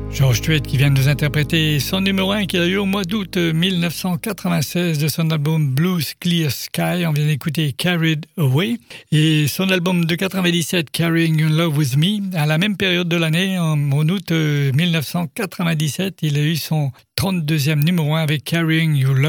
George Strait qui vient de nous interpréter son numéro 1 qu'il a eu au mois d'août 1996 de son album Blues Clear Sky. On vient d'écouter Carried Away et son album de 97 Carrying Your Love With Me. À la même période de l'année, en août 1997, il a eu son 32e numéro 1 avec Carrying Your Love